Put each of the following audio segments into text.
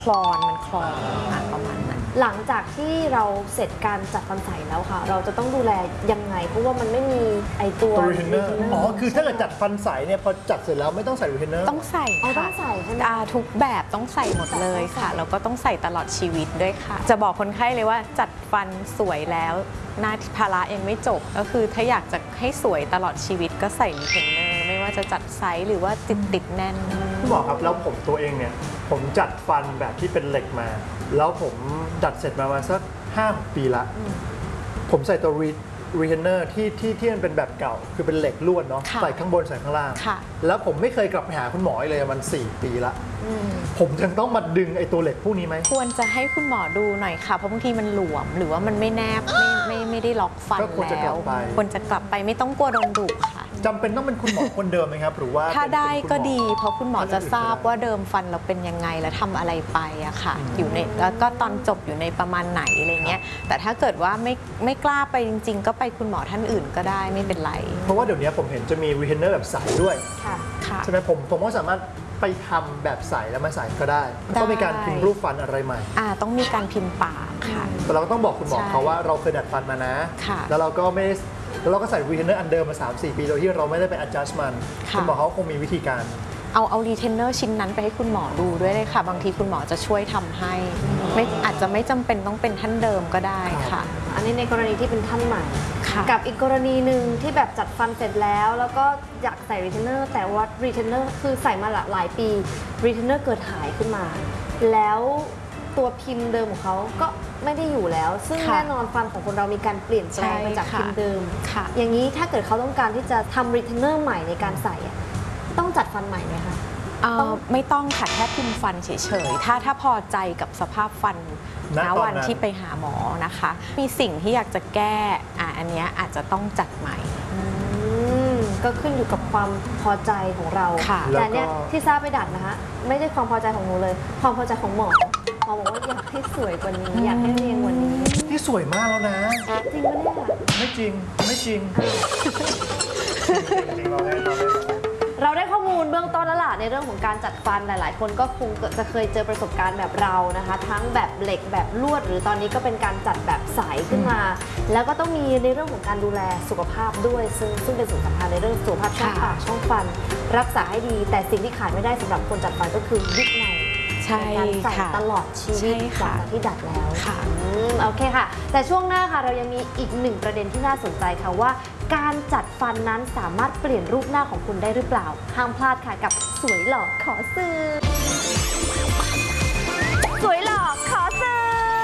คลอนมันคลอนประมาณนั้นหลังจากที่เราเสร็จการจัดฟันใสแล้วค่ะเราจะต้องดูแลยังไงเพราะว่ามันไม่มีไอตัวรีเทนเนอร์คือถ้าเกิดจัดฟันใสเนี่ยพอจัดเสร็จแล้วไม่ต้องใส่รีเทนเนอร์ต้องใส่ค่ะต้องใส่ใช่ไหมทุกแบบต้องใส่หมดเลยค่ะแล้วก็ต้องใส่ตลอดชีวิตด้วยค่ะจะบอกคนไข้เลยว่าจัดฟันสวยแล้วหน้าภาระยังไม่จบก็คือถ้าอยากจะให้สวยตลอดชีวิตก็ใส่รีเทนเนอร์ไม่ว่าจะจัดไซส์หรือว่าติดแน่นคุณหมอครับแล้วผมตัวเองเนี่ยผมจัดฟันแบบที่เป็นเหล็กมาแล้วผมดัดเสร็จมาสัก5-6 ปีละผมใส่ตัวรีเทนเนอร์ที่มันเป็นแบบเก่าคือเป็นเหล็กลวดเนาะใส่ข้างบนใส่ข้างล่างแล้วผมไม่เคยกลับไปหาคุณหมอเลยมัน4 ปีละผมยังต้องมาดึงไอ้ตัวเหล็กพวกนี้ไหมควรจะให้คุณหมอดูหน่อยค่ะเพราะบางทีมันหลวมหรือว่ามันไม่แนบไม่ได้ล็อกฟันแล้วควรจะกลับไปไม่ต้องกลัวโดนดุค่ะจำเป็นต้องเป็นคุณหมอคนเดิมไหมครับหรือว่าถ้าได้ก็ดีเพราะคุณหมอจะทราบว่าเดิมฟันเราเป็นยังไงและทำอะไรไปอะค่ะอยู่ในแล้วก็ตอนจบอยู่ในประมาณไหนอะไรเงี้ยแต่ถ้าเกิดว่าไม่กล้าไปจริงๆก็ไปคุณหมอท่านอื่นก็ได้ไม่เป็นไรเพราะว่าเดี๋ยวนี้ผมเห็นจะมีรีเทนเนอร์แบบใสด้วยใช่ไหมผมก็สามารถไปทำแบบใสแล้วมาใส่ก็ได้ก็มีการพิมพ์รูปฟันอะไรใหม่ต้องมีการพิมพ์ปากค่ะแต่เราก็ต้องบอกคุณหมอเขาว่าเราเคยดัดฟันมานะแล้วเราก็ใส่รีเทนเนอร์อันเดิมมา 3-4 ปีโดยที่เราไม่ได้ไป adjust มันคุณหมอเขาคงมีวิธีการเอารีเทนเนอร์ชิ้นนั้นไปให้คุณหมอดูด้วยเลยค่ะบางทีคุณหมอจะช่วยทำให้อาจจะไม่จำเป็นต้องเป็นท่านเดิมก็ได้ค่ะอันนี้ในกรณีที่เป็นท่านใหม่กับอีกกรณีหนึ่งที่แบบจัดฟันเสร็จแล้วก็อยากใส่รีเทนเนอร์แต่ว่ารีเทนเนอร์คือใส่มาหลายปีรีเทนเนอร์เกิดหายขึ้นมาแล้วตัวพิมพ์เดิมของเขาก็ไม่ได้อยู่แล้วซึ่งแน่นอนฟันของคนเรามีการเปลี่ยนแปลงไปจากพิมพ์เดิมอย่างนี้ถ้าเกิดเขาต้องการที่จะทำรีเทนเนอร์ใหม่ในการใส่ต้องจัดฟันใหม่ไหมคะไม่ต้องค่ะแค่พิมพ์ฟันเฉยๆถ้าพอใจกับสภาพฟันณวันที่ไปหาหมอนะคะมีสิ่งที่อยากจะแก้อันนี้อาจจะต้องจัดใหม่ก็ขึ้นอยู่กับความพอใจของเราแต่เนี่ยที่ทราบไปดัดนะคะไม่ได้ความพอใจของหนูเลยความพอใจของหมอบอกว่าอยากให้สวยกว่านี้อยากให้เรียงกว่านี้ที่สวยมากแล้วนะจริงปะเนี่ยไม่จริงเราได้ข้อมูลเบื้องต้นแล้วล่ะในเรื่องของการจัดฟันหลายๆคนก็คงจะเคยเจอประสบการณ์แบบเรานะคะทั้งแบบเหล็กแบบลวดหรือตอนนี้ก็เป็นการจัดแบบใสขึ้นมาแล้วก็ต้องมีในเรื่องของการดูแลสุขภาพด้วยซึ่งเป็นสิ่งสำคัญในเรื่องสุขภาพช่องปากช่องฟันรักษาให้ดีแต่สิ่งที่ขาดไม่ได้สำหรับคนจัดฟันก็คือวินัยในการใส่ตลอดชีวิตหลังจากที่ดัดแล้วโอเคค่ะแต่ช่วงหน้าค่ะเรายังมีอีกหนึ่งประเด็นที่น่าสนใจค่ะว่าการจัดฟันนั้นสามารถเปลี่ยนรูปหน้าของคุณได้หรือเปล่าห้ามพลาดค่ะกับสวยหล่อขอซื้อสวยหล่อขอซื้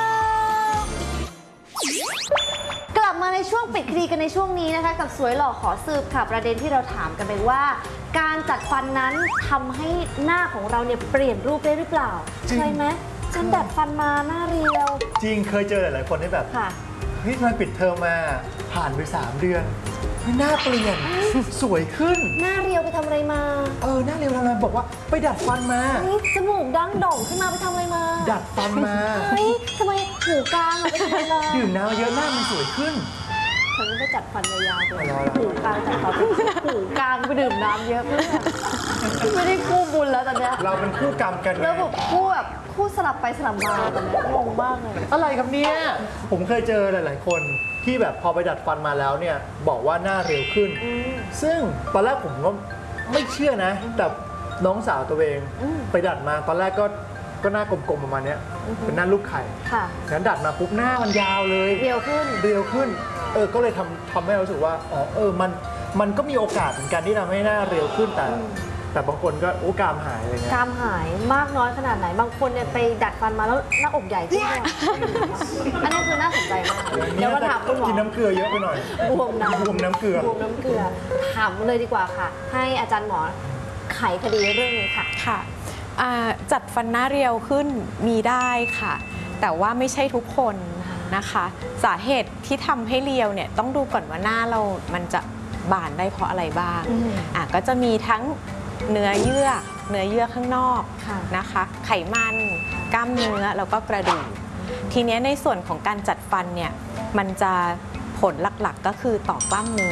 อกลับมาในช่วงปิดคดีกันในช่วงนี้นะคะกับสวยหล่อขอสืบค่ะประเด็นที่เราถามกันไปว่าการจัดฟันนั้นทำให้หน้าของเราเนี่ยเปลี่ยนรูปได้หรือเปล่าเคยไหมฉันดัดฟันมาหน้าเรียวจริงเคยเจอหลายๆคนที่แบบเฮ้ยมันปิดเทอมมาผ่านไป3 เดือนหน้าเปลี่ยนสวยขึ้นหน้าเรียวไปทำอะไรมาหน้าเรียวทำอะไรบอกว่าไปดัดฟันมาจมูกดั้งโด่งขึ้นมาไปทำอะไรมาดัดฟันมาทำไมหูกลางไปทำอะไรมาดื่มน้ำเยอะหน้ามันสวยขึ้นฉันไม่ได้จัดฟันยาวๆเลยหูกลางจัดฟันหูกลางไปดื่มน้ำเยอะเพื่อนไม่ได้คู่บุญแล้วตอนนี้เราเป็นคู่กรรมกันแล้วแบบคู่สลับไปสลับมาตอนนี้งงมากเลยอะไรครับเนี่ยผมเคยเจอหลายๆคนที่แบบพอไปดัดฟันมาแล้วเนี่ยบอกว่าหน้าเร็วขึ้นซึ่งตอนแรกผมก็ไม่เชื่อนะแต่น้องสาวตัวเองไปดัดมาตอนแรกก็หน้ากลมๆประมาณนี้เป็นหน้าลูกไข่งั้นดัดมาปุ๊บหน้ามันยาวเลยเรียวขึ้นก็เลยทำให้เรารู้สึกว่ามันก็มีโอกาสเหมือนกันที่ทำให้หน้าเร็วขึ้นแต่บางคนก็กรามหายอะไรเงี้ยกรามหายมากน้อยขนาดไหนบางคนเนี่ยไปดัดฟันมาแล้วหน้าอกใหญ่ขึ้นอันนี้คือน่าสนใจมากเดี๋ยวเราถามคุณหมอกินน้ำเกลือเยอะไปหน่อยบวมน้ำเกลือถามเลยดีกว่าค่ะให้อาจารย์หมอไขคดีเรื่องนี้ค่ะจัดฟันหน้าเรียวขึ้นมีได้ค่ะแต่ว่าไม่ใช่ทุกคนนะคะสาเหตุที่ทำให้เรียวเนี่ยต้องดูก่อนว่าหน้าเรามันจะบานได้เพราะอะไรบ้างก็จะมีทั้งเนื้อเยื่อข้างนอกนะคะไขมันกล้ามเนื้อแล้วก็กระดูกทีนี้ในส่วนของการจัดฟันเนี่ยมันจะผลหลักๆก็คือต่อกล้ามเนื้อ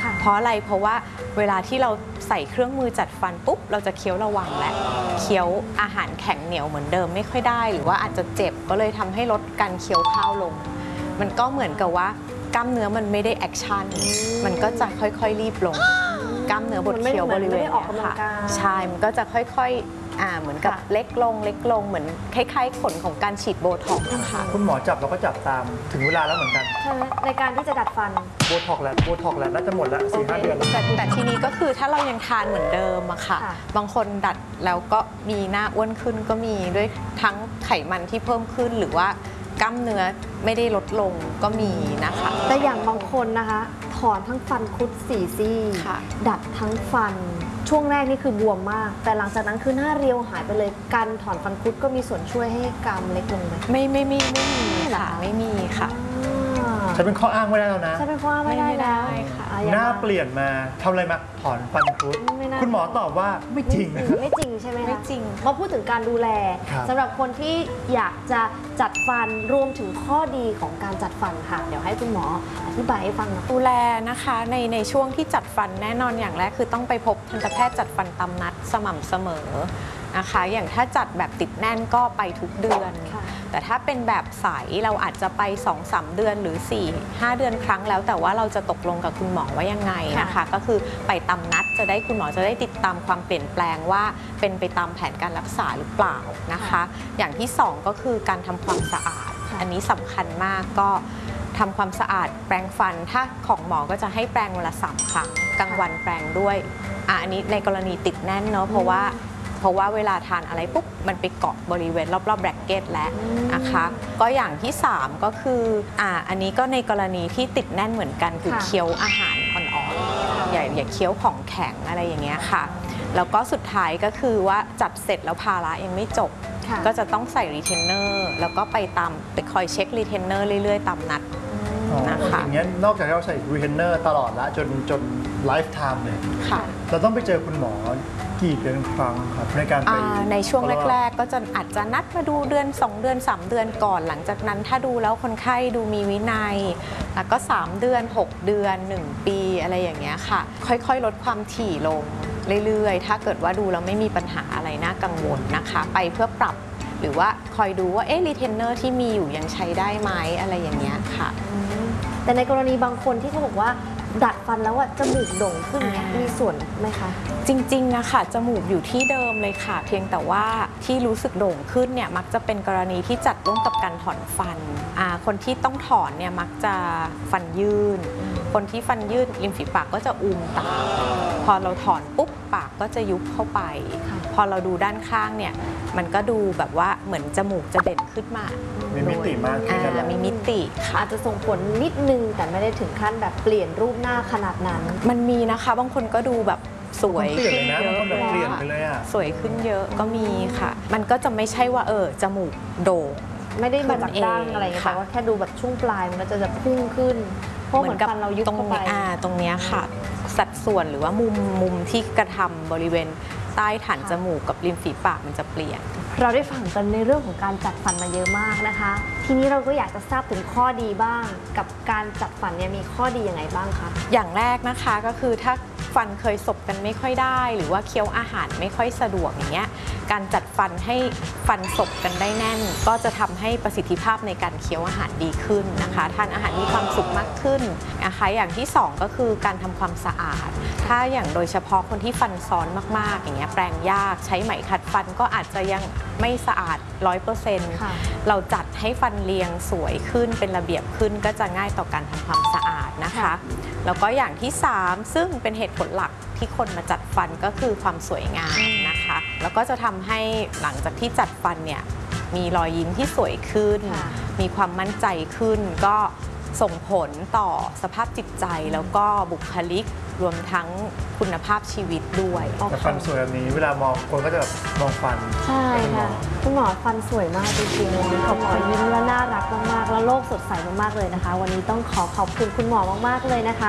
ค่ะเพราะอะไรเพราะว่าเวลาที่เราใส่เครื่องมือจัดฟันปุ๊บเราจะเคี้ยวระวังและเคี้ยวอาหารแข็งเหนียวเหมือนเดิมไม่ค่อยได้ หรือว่าอาจจะเจ็บก็เลยทำให้ลดการเคี้ยวข้าวลง มันก็เหมือนกับว่ากล้ามเนื้อมันไม่ได้แอคชั่นมันก็จะค่อยๆรีบลงกล้ามเนื้อบดเคี้ยวบริเวณไม่ได้ออกกำลังกายใช่มันก็จะค่อยๆเหมือนกับเล็กลงเหมือนคล้ายๆผลของการฉีดโบท็อกซ์นะคะคุณหมอจับเราก็จับตามถึงเวลาแล้วเหมือนกันใช่ไหมในการที่จะดัดฟันโบท็อกซ์แหละน่าจะหมดแล้ว4-5 เดือนแล้วแต่ทีนี้ก็คือถ้าเรายังทานเหมือนเดิมอะค่ะค่ะบางคนดัดแล้วก็มีหน้าอ้วนขึ้นก็มีด้วยทั้งไขมันที่เพิ่มขึ้นหรือว่ากล้ามเนื้อไม่ได้ลดลงก็มีนะคะแต่อย่างบางคนนะคะ ถอนทั้งฟันคุด4 ซี่ค่ะดัดทั้งฟันช่วงแรกนี่คือบวมมาก แต่หลังจากนั้นคือหน้าเรียวหายไปเลยการถอนฟันคุดก็มีส่วนช่วยให้กรามเล็กลงไหมไม่มีเหรอค่ะคะไม่มีค่ะอ่าใช้เป็นข้ออ้างไม่ได้แล้วนะใช่เป็นข้ออ้างไม่ได้แล้วไม่ได้ค่ะอ่ะหน้าเปลี่ยนมาทำอะไรมาถอนฟันคุดไม่น่าคุณหมอตอบว่าไม่จริงไม่จริงใช่ไหมคะไม่จริงมาพูดถึงการดูแลครับสำหรับคนที่อยากจะจัดฟันรวมถึงข้อดีของการจัดฟันค่ะ เดี๋ยวให้คุณหมออธิบายให้ฟังหนะดูแลนะคะในช่วงที่จัดฟันแน่นอนอย่างแรกคือต้องไปพบทันตแพทย์จัดฟันตามนัดสม่ำเสมอนะคะ อย่างถ้าจัดแบบติดแน่นก็ไปทุกเดือนค่ะแต่ถ้าเป็นแบบใสเราอาจจะไป 2-3 เดือนหรือ 4-5 เดือนครั้งแล้วแต่ว่าเราจะตกลงกับคุณหมอว่ายังไงนะคะ ก็คือไปตามนัดจะได้คุณหมอจะได้ติดตามความเปลี่ยนแปลงว่าเป็นไปตามแผนการรักษาหรือเปล่านะคะ อย่างที่ 2 ก็คือการทำความสะอาดค่ะอันนี้สำคัญมากก็ทำความสะอาดแปรงฟันถ้าของหมอก็จะให้แปรงวันละ3 ครั้งกลางวันแปรงด้วยอันนี้ในกรณีติดแน่นเนาะเพราะว่าเวลาทานอะไรปุ๊บมันไปเกาะบริเวณรอบๆแบรกเก็ตแล้วนะคะก็อย่างที่ 3 ก็คืออันนี้ก็ในกรณีที่ติดแน่นเหมือนกันคือค่ะเคี้ยวอาหารอ่อนๆอย่าเคี้ยวของแข็งอะไรอย่างเงี้ยค่ะแล้วก็สุดท้ายก็คือว่าจัดเสร็จแล้วภาระยังไม่จบค่ะก็จะต้องใส่รีเทนเนอร์แล้วก็ไปคอยเช็ครีเทนเนอร์เรื่อยๆตามนัด นะคะอย่างเงี้ยนอกจากที่เราใส่รีเทนเนอร์ตลอดละจนไลฟ์ไทม์เลยค่ะเราต้องไปเจอคุณหมอกี่เดือนครั้งครับในการไปในช่วงแรก ๆ ก็จะอาจจะนัดมาดูเดือน 2 เดือน 3 เดือนก่อน หลังจากนั้นถ้าดูแล้วคนไข้ดูมีวินัยแล้วก็ 3 เดือน 6 เดือน 1 ปีอะไรอย่างเงี้ยค่ะ ค่อยๆ ลดความถี่ลงเรื่อยๆ ถ้าเกิดว่าดูแล้วไม่มีปัญหาอะไรน่ากังวลนะคะ ไปเพื่อปรับหรือว่าคอยดูว่ารีเทนเนอร์ที่มีอยู่ยังใช้ได้ไหมอะไรอย่างเงี้ยค่ะแต่ในกรณีบางคนที่เขาบอกว่าดัดฟันแล้วอะจมูกโด่งขึ้นเนี่ยอ่ามีมีส่วนไหมคะจริงๆอะค่ะจมูกอยู่ที่เดิมเลยค่ะ เพียงแต่ว่าที่รู้สึกโด่งขึ้นเนี่ยมักจะเป็นกรณีที่จัดร่วมกับการถอนฟันคนที่ต้องถอนเนี่ยมักจะฟันยื่น คนที่ฟันยื่นริมฝีปากก็จะอูมตามพอเราถอนปุ๊บปากก็จะยุบเข้าไปค่ะพอเราดูด้านข้างเนี่ยมันก็ดูแบบว่าเหมือนจมูกจะเด่นขึ้นมามีมิติมากขึ้นแล้วมีมิติค่ะอาจจะส่งผลนิดนึงแต่ไม่ได้ถึงขั้นแบบเปลี่ยนรูปหน้าขนาดนั้นมันมีนะคะบางคนก็ดูแบบสวยเปลี่ยนขึ้นเลยนะเยอะบางคนแบบเปลี่ยนไปค่ะเลยอ่ะสวยขึ้นเยอะก็มีค่ะ มันก็จะไม่ใช่ว่าจมูกโด่งไม่ได้มาจากดั้งขึ้นเองอะไรอย่างเงี้ยค่ะแต่ว่าแค่ดูแบบช่วงปลายมันก็จะพุ่งขึ้น เพราะเหมือนฟันเรายุบตรงเข้าไปนี้ตรงเนี้ยค่ะ สัดส่วนหรือว่ามุมที่กระทำบริเวณใต้ฐานจมูกกับริมฝีปากมันจะเปลี่ยนเราได้ฟังกันในเรื่องของการจัดฟันมาเยอะมากนะคะ ทีนี้เราก็อยากจะทราบถึงข้อดีบ้าง กับการจัดฟันเนี่ยมีข้อดียังไงบ้างคะอย่างแรกนะคะก็คือถ้าฟันเคยสบกันไม่ค่อยได้ หรือว่าเคี้ยวอาหารไม่ค่อยสะดวกอย่างเงี้ยการจัดฟันให้ฟันสบกันได้แน่น ก็จะทำให้ประสิทธิภาพในการเคี้ยวอาหารดีขึ้นนะคะทานอาหารมีความสุขมากขึ้นนะคะอย่างที่ 2 ก็คือการทำความสะอาด ถ้าอย่างโดยเฉพาะคนที่ฟันซ้อนมากๆอย่างเงี้ยแปรงยากใช้ไหมขัดฟันก็อาจจะยังไม่สะอาด 100% ค่ะเราจัดให้ฟันเรียงสวยขึ้นเป็นระเบียบขึ้นก็จะง่ายต่อการทำความสะอาดนะคะค่ะแล้วก็อย่างที่ 3 ซึ่งเป็นเหตุผลหลักที่คนมาจัดฟันก็คือความสวยงามนะคะ แล้วก็จะทำให้หลังจากที่จัดฟันเนี่ยมีรอยยิ้มที่สวยขึ้นค่ะมีความมั่นใจขึ้น ก็ส่งผลต่อสภาพจิตใจแล้วก็บุคลิกรวมทั้งคุณภาพชีวิตด้วยแต่ฟันสวยแบบนี้เวลามองคนก็จะแบบมองฟันใช่ค่ะคุณหมอฟันสวยมากจริงๆวันนี้ขอบคุณยิ้มและน่ารักมากๆแล้วโลกสดใสมากๆเลยนะคะ วันนี้ต้องขอบคุณคุณหมอมากๆเลยนะคะ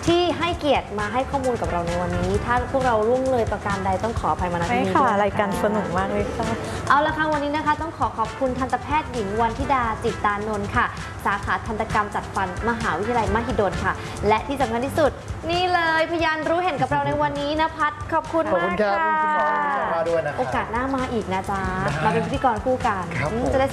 ที่ให้เกียรติมาให้ข้อมูลกับเราในวันนี้ ถ้าพวกเราล่วงเลยประการใดต้องขออภัยมาณที่ใช่นี้ค่ะด้วยรายการสนุกมากเลยค่ะเอาละค่ะวันนี้นะคะต้องขอบคุณทันตแพทย์หญิงวันธิดาจิตตานนท์ค่ะ สาขาทันตกรรมจัดฟันมหาวิทยาลัยมหิดลค่ะ และที่สำคัญที่สุดนี่เลยพยานรู้เห็นกับเราในวันนี้นะพัดขอบคุณขอบมาคุกณครับค่ะคุณหมอที่มาด้วยนะครับโอกาสหน้ามาอีกนะจ๊ะได้มาเป็นพิธีกรคู่กันครับผมจะได้